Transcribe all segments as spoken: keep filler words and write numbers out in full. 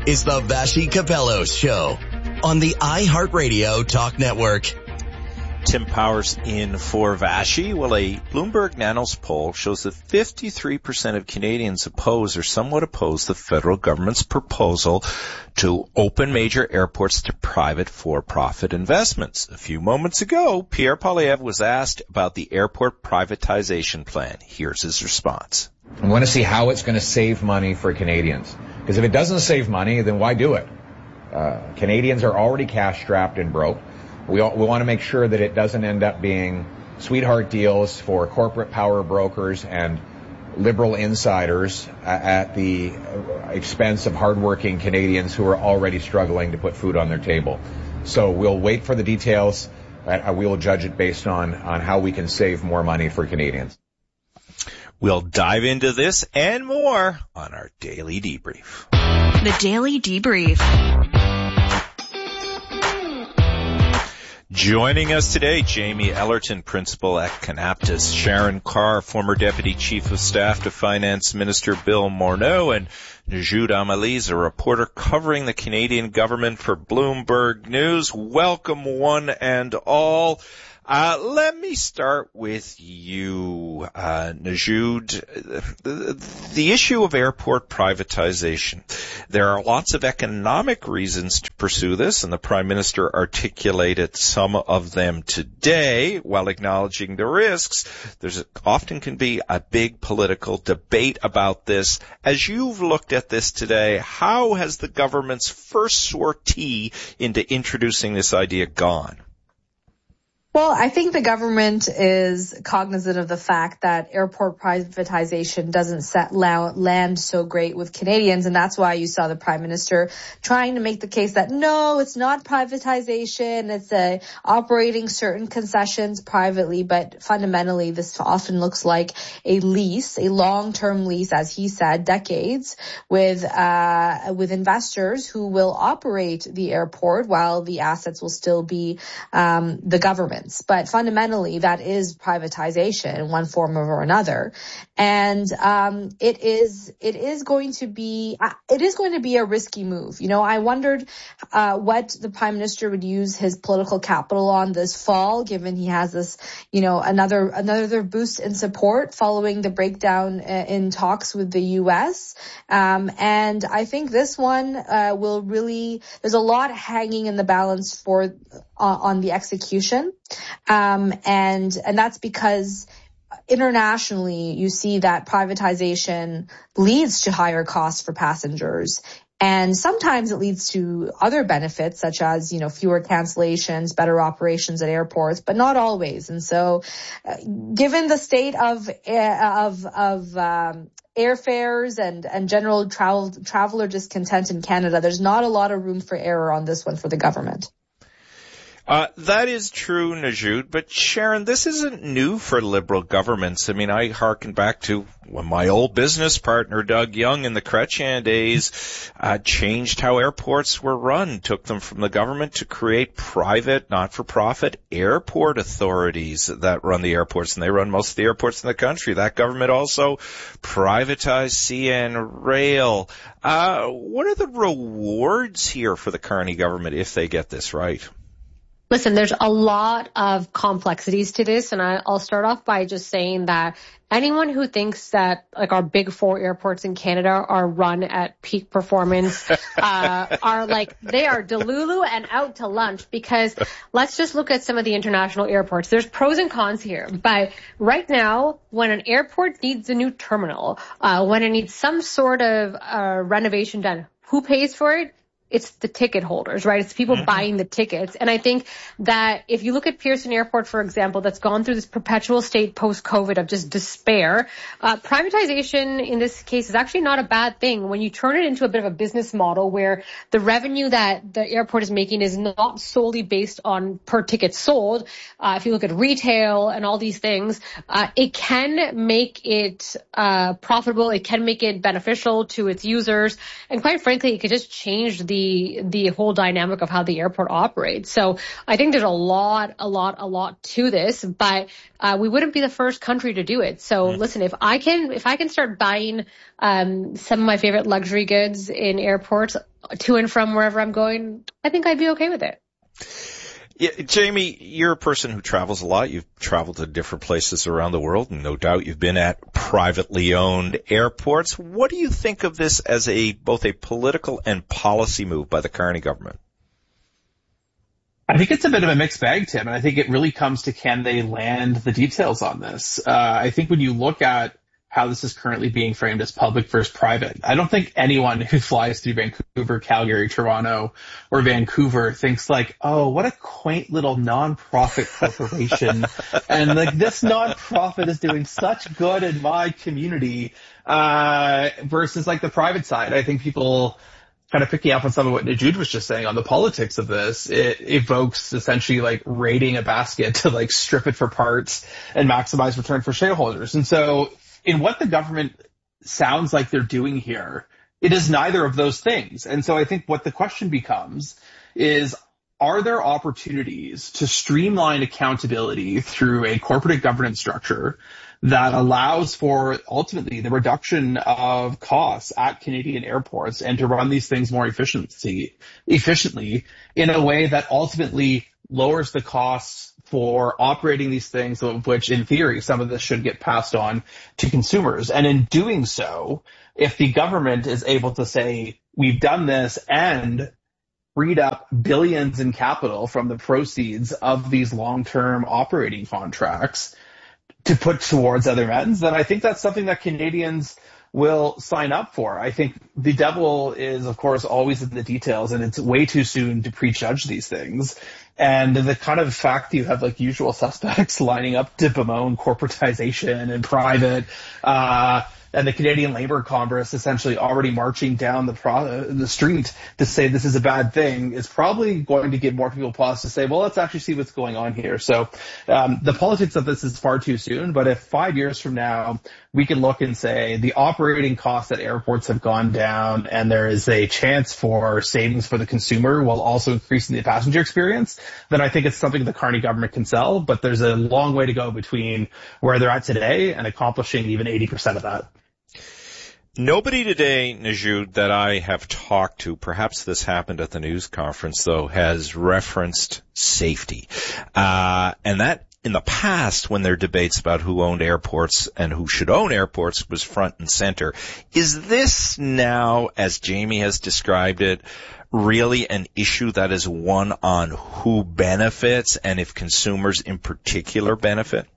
is the Vassy Capello Show on the iHeartRadio Talk Network. Tim Powers in for Vassy. Well, a Bloomberg Nanos poll shows that fifty-three percent of Canadians oppose or somewhat oppose the federal government's proposal to open major airports to private for-profit investments. A few moments ago, Pierre Poilievre was asked about the airport privatization plan. Here's his response. I want to see how it's going to save money for Canadians. Because if it doesn't save money, then why do it? Uh, Canadians are already cash-strapped and broke. We, all, we want to make sure that it doesn't end up being sweetheart deals for corporate power brokers and liberal insiders at the expense of hardworking Canadians who are already struggling to put food on their table. So we'll wait for the details. And we will judge it based on, on how we can save more money for Canadians. We'll dive into this and more on our Daily Debrief. The Daily Debrief. Joining us today, Jamie Ellerton, Principal at Canaptus, Sharon Carr, former Deputy Chief of Staff to Finance Minister Bill Morneau, and Najoud Amaliz, a reporter covering the Canadian government for Bloomberg News. Welcome, one and all. Uh, let me start with you, uh, Najoud. The, the issue of airport privatization. There are lots of economic reasons to pursue this, and the Prime Minister articulated some of them today. While acknowledging the risks, there's often can be a big political debate about this. As you've looked at this today, how has the government's first sortie into introducing this idea gone? Well, I think the government is cognizant of the fact that airport privatization doesn't set land so great with Canadians, and that's why you saw the Prime Minister trying to make the case that no, it's not privatization, it's a operating certain concessions privately, but fundamentally this often looks like a lease, a long-term lease, as he said, decades, with uh with investors who will operate the airport while the assets will still be um the government. But fundamentally, that is privatization in one form or another, and um, it is it is going to be uh, it is going to be a risky move. You know, I wondered uh, what the Prime Minister would use his political capital on this fall, given he has this, you know, another another boost in support following the breakdown uh, in talks with the U S. Um, and I think this one uh, will really. There's a lot hanging in the balance for uh, on the execution. Um, and, and that's because internationally you see that privatization leads to higher costs for passengers. And sometimes it leads to other benefits, such as, you know, fewer cancellations, better operations at airports, but not always. And so, uh, given the state of, uh, of, of, um, airfares and, and general travel, traveler discontent in Canada, there's not a lot of room for error on this one for the government. Uh, that is true, Najoud, but Sharon, this isn't new for Liberal governments. I mean, I hearken back to when my old business partner, Doug Young, in the Chrétien days, uh, changed how airports were run, took them from the government to create private, not-for-profit airport authorities that run the airports, and they run most of the airports in the country. That government also privatized C N Rail. Uh, what are the rewards here for the Carney government if they get this right? Listen, there's a lot of complexities to this, and I, I'll start off by just saying that anyone who thinks that like our big four airports in Canada are run at peak performance uh, are like, they are delulu and out to lunch, because let's just look at some of the international airports. There's pros and cons here, but right now, when an airport needs a new terminal, uh, when it needs some sort of uh, renovation done, who pays for it? It's the ticket holders, right? It's people mm-hmm. buying the tickets. And I think that if you look at Pearson Airport, for example, that's gone through this perpetual state post-COVID of just despair, uh, privatization in this case is actually not a bad thing when you turn it into a bit of a business model where the revenue that the airport is making is not solely based on per ticket sold. Uh, if you look at retail and all these things, uh, it can make it uh, profitable. It can make it beneficial to its users. And quite frankly, it could just change the the the whole dynamic of how the airport operates. So I think there's a lot, a lot, a lot to this, but uh, we wouldn't be the first country to do it. So mm. listen, if I can, if I can start buying um, some of my favorite luxury goods in airports to and from wherever I'm going, I think I'd be okay with it. Yeah, Jamie, you're a person who travels a lot. You've traveled to different places around the world, and no doubt you've been at privately owned airports. What do you think of this as a both a political and policy move by the Carney government? I think it's a bit of a mixed bag, Tim, and I think it really comes to can they land the details on this. Uh, I think when you look at how this is currently being framed as public versus private, I don't think anyone who flies through Vancouver, Calgary, Toronto, or Vancouver thinks like, oh, what a quaint little nonprofit corporation. And like this nonprofit is doing such good in my community, uh, versus like the private side. I think people kind of picking up on some of what Najud was just saying on the politics of this, it evokes essentially like raiding a basket to like strip it for parts and maximize return for shareholders. And so in what the government sounds like they're doing here, it is neither of those things. And so I think what the question becomes is, are there opportunities to streamline accountability through a corporate governance structure that allows for ultimately the reduction of costs at Canadian airports and to run these things more efficiency, efficiently in a way that ultimately lowers the costs for operating these things, of which in theory some of this should get passed on to consumers. And in doing so, if the government is able to say, we've done this and freed up billions in capital from the proceeds of these long-term operating contracts to put towards other ends, then I think that's something that Canadians will sign up for. I think the devil is, of course, always in the details, and it's way too soon to prejudge these things. And the kind of fact you have like usual suspects lining up to bemoan corporatization and private, uh, and the Canadian Labour Congress essentially already marching down the pro- the street to say this is a bad thing is probably going to give more people pause to say, well, let's actually see what's going on here. So um, the politics of this is far too soon. But if five years from now we can look and say the operating costs at airports have gone down and there is a chance for savings for the consumer while also increasing the passenger experience, then I think it's something the Carney government can sell. But there's a long way to go between where they're at today and accomplishing even eighty percent of that. Nobody today, Najud, that I have talked to, perhaps this happened at the news conference though, has referenced safety. Uh, and that in the past, when there are debates about who owned airports and who should own airports, was front and center. Is this now, as Jamie has described it, really an issue that is one on who benefits and if consumers in particular benefit?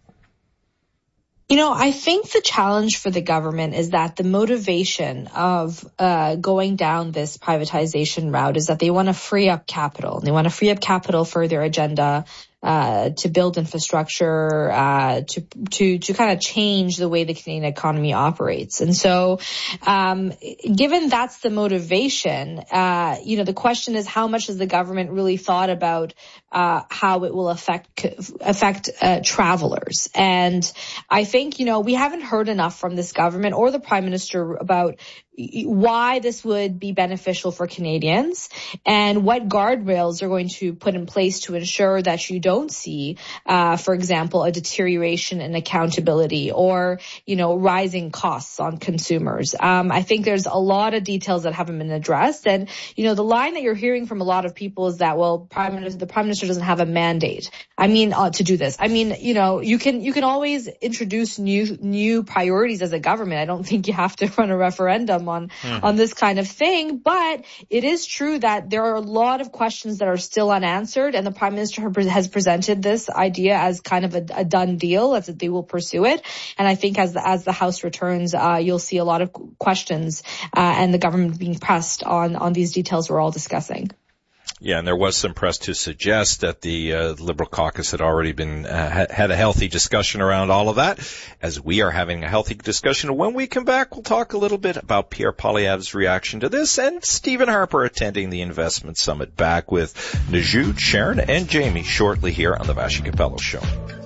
You know, I think the challenge for the government is that the motivation of uh going down this privatization route is that they want to free up capital. They want to free up capital for their agenda, uh to build infrastructure, uh to to to kind of change the way the Canadian economy operates. And so um given that's the motivation, uh you know, the question is how much has the government really thought about uh how it will affect affect uh, travelers? And I think, you know, we haven't heard enough from this government or the Prime Minister about why this would be beneficial for Canadians and what guardrails are going to put in place to ensure that you don't see, uh, for example, a deterioration in accountability or, you know, rising costs on consumers. Um, I think there's a lot of details that haven't been addressed. And, you know, the line that you're hearing from a lot of people is that, well, Prime Minister, the Prime Minister doesn't have a mandate. I mean, uh, to do this. I mean, you know, you can, you can always introduce new, new priorities as a government. I don't think you have to run a referendum on, mm-hmm. on this kind of thing, but it is true that there are a lot of questions that are still unanswered, and the Prime Minister has presented this idea as kind of a, a done deal, as that they will pursue it. And I think as the, as the House returns, uh, you'll see a lot of questions, uh, and the government being pressed on, on these details we're all discussing. Yeah, and there was some press to suggest that the uh, Liberal caucus had already been uh, ha- had a healthy discussion around all of that, as we are having a healthy discussion. When we come back, we'll talk a little bit about Pierre Poilievre's reaction to this and Stephen Harper attending the Investment Summit. Back with Najud, Sharon, and Jamie shortly here on the Vassy Capello Show.